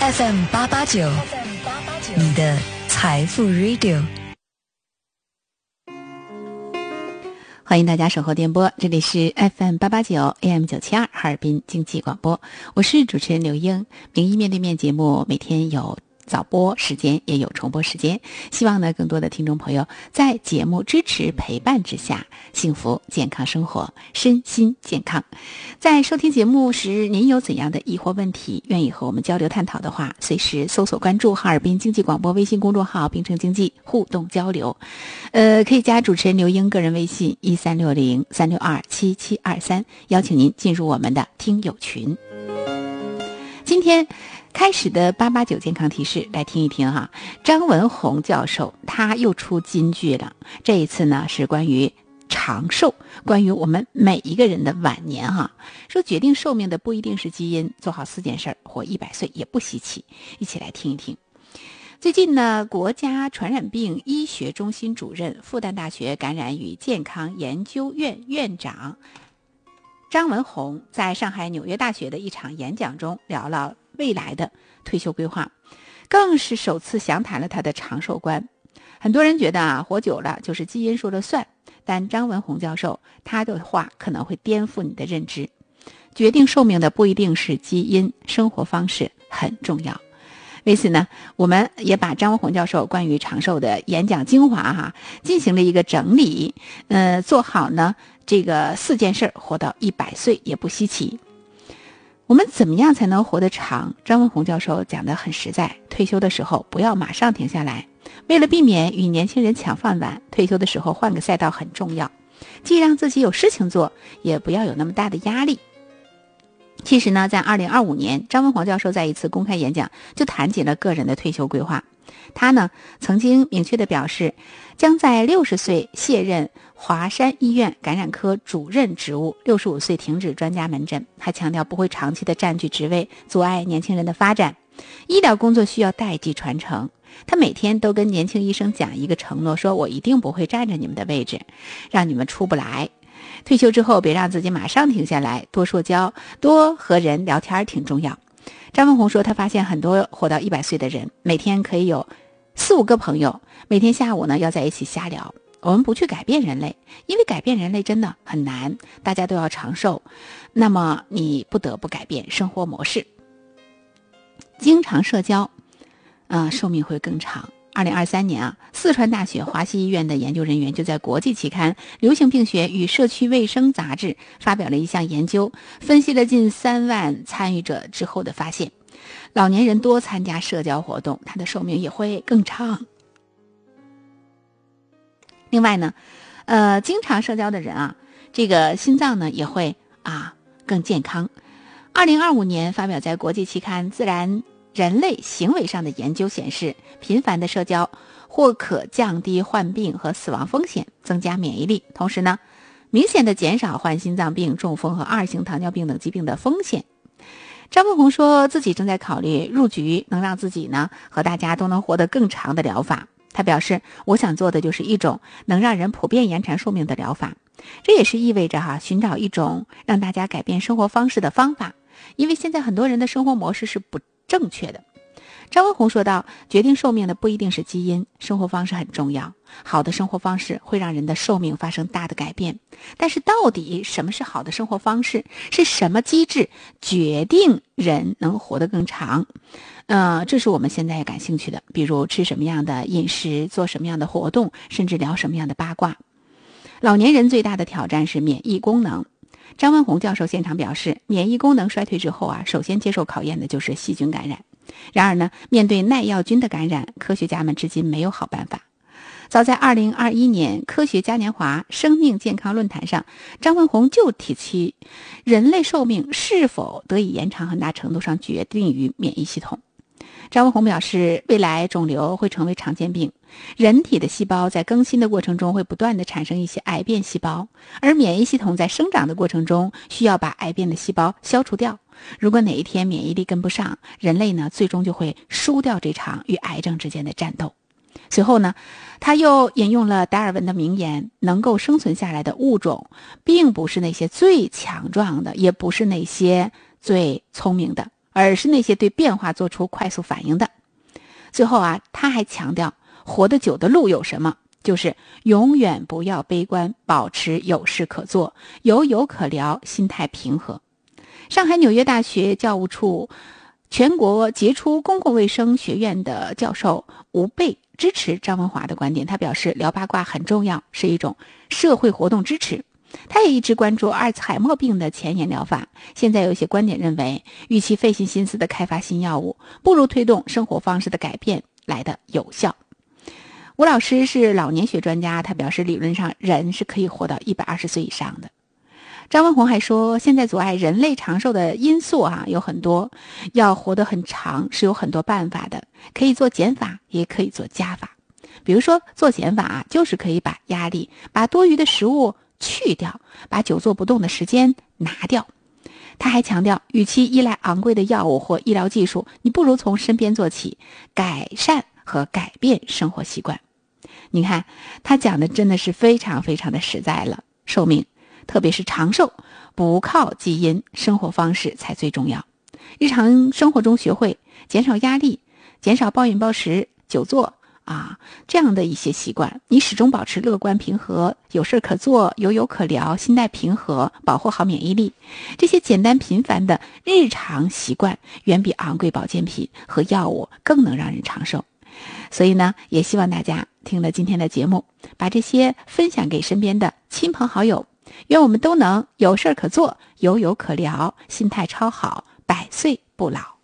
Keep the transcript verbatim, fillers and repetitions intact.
F M 八八九，你的财富 Radio。 欢迎大家守候电波，这里是 F M 八八九 A M 九七二哈尔滨经济广播，我是主持人刘英。名医面对面节目每天有早播时间，也有重播时间，希望呢更多的听众朋友在节目支持陪伴之下，幸福健康生活，身心健康。在收听节目时，您有怎样的疑惑问题，愿意和我们交流探讨的话，随时搜索关注哈尔滨经济广播微信公众号，并称经济互动交流。呃，可以加主持人刘英个人微信一三六零三六二七七二三，邀请您进入我们的听友群。今天开始的八八九健康提示，来听一听哈。张文宏教授他又出金句了，这一次呢是关于长寿，关于我们每一个人的晚年哈。说决定寿命的不一定是基因，做好四件事，活一百岁也不稀奇。一起来听一听。最近呢，国家传染病医学中心主任、复旦大学感染与健康研究院院长张文宏在上海纽约大学的一场演讲中聊了未来的退休规划，更是首次详谈了他的长寿观。很多人觉得啊，活久了就是基因说了算，但张文宏教授他的话可能会颠覆你的认知。决定寿命的不一定是基因，生活方式很重要。为此呢，我们也把张文宏教授关于长寿的演讲精华哈进行了一个整理，呃，做好呢这个四件事，活到一百岁也不稀奇。我们怎么样才能活得长？张文宏教授讲得很实在，退休的时候不要马上停下来，为了避免与年轻人抢饭碗，退休的时候换个赛道很重要，既让自己有事情做，也不要有那么大的压力。其实呢，在二零二五年，张文宏教授在一次公开演讲就谈及了个人的退休规划。他呢曾经明确地表示，将在六十岁卸任华山医院感染科主任职务，六十五岁停止专家门诊。还强调不会长期的占据职位，阻碍年轻人的发展。医疗工作需要代际传承。他每天都跟年轻医生讲一个承诺，说我一定不会占着你们的位置，让你们出不来。退休之后别让自己马上停下来，多社交，多和人聊天挺重要。张文宏说，他发现很多活到一百岁的人，每天可以有四五个朋友，每天下午呢要在一起瞎聊。我们不去改变人类，因为改变人类真的很难，大家都要长寿，那么你不得不改变生活模式。经常社交，呃，寿命会更长。二零二三年啊，四川大学华西医院的研究人员就在国际期刊《流行病学与社区卫生杂志》发表了一项研究，分析了近三万参与者之后的发现，老年人多参加社交活动，他的寿命也会更长。另外呢，呃，经常社交的人啊，这个心脏呢也会啊更健康。二零二五年发表在国际期刊《自然人类行为》上的研究显示，频繁的社交或可降低患病和死亡风险，增加免疫力，同时呢，明显的减少患心脏病、中风和二型糖尿病等疾病的风险。张文宏说自己正在考虑入局能让自己呢和大家都能活得更长的疗法。他表示，我想做的就是一种能让人普遍延长寿命的疗法，这也是意味着哈寻找一种让大家改变生活方式的方法，因为现在很多人的生活模式是不正确的。张文宏说道，决定寿命的不一定是基因，生活方式很重要。好的生活方式会让人的寿命发生大的改变，但是到底什么是好的生活方式？是什么机制决定人能活得更长？呃，这是我们现在感兴趣的，比如吃什么样的饮食，做什么样的活动，甚至聊什么样的八卦。老年人最大的挑战是免疫功能。张文宏教授现场表示，免疫功能衰退之后啊，首先接受考验的就是细菌感染。然而呢，面对耐药菌的感染，科学家们至今没有好办法。早在二零二一年科学嘉年华生命健康论坛上，张文宏就提起，人类寿命是否得以延长，很大程度上决定于免疫系统。张文宏表示，未来肿瘤会成为常见病，人体的细胞在更新的过程中会不断地产生一些癌变细胞，而免疫系统在生长的过程中需要把癌变的细胞消除掉。如果哪一天免疫力跟不上，人类呢最终就会输掉这场与癌症之间的战斗。随后呢，他又引用了达尔文的名言，能够生存下来的物种并不是那些最强壮的，也不是那些最聪明的， 而是那些对变化做出快速反应的。最后啊，他还强调，活得久的路有什么？就是永远不要悲观，保持有事可做，有有可聊，心态平和。上海纽约大学教务处全国杰出公共卫生学院的教授吴贝支持张文华的观点，他表示聊八卦很重要，是一种社会活动支持。他也一直关注阿尔茨海默病的前沿疗法，现在有一些观点认为，与其费尽心思的开发新药物，不如推动生活方式的改变来得有效。吴老师是老年学专家，他表示理论上人是可以活到一百二十岁以上的。张文宏还说，现在阻碍人类长寿的因素啊有很多，要活得很长是有很多办法的，可以做减法，也可以做加法。比如说做减法啊，就是可以把压力、把多余的食物去掉，把久坐不动的时间拿掉。他还强调，与其依赖昂贵的药物或医疗技术，你不如从身边做起，改善和改变生活习惯。你看，他讲的真的是非常非常的实在了。寿命，特别是长寿，不靠基因，生活方式才最重要。日常生活中学会减少压力，减少暴饮暴食、久坐啊，这样的一些习惯，你始终保持乐观平和，有事可做，有有可聊，心态平和，保护好免疫力。这些简单平凡的日常习惯，远比昂贵保健品和药物更能让人长寿。所以呢，也希望大家听了今天的节目，把这些分享给身边的亲朋好友，愿我们都能有事可做，有有可聊，心态超好，百岁不老。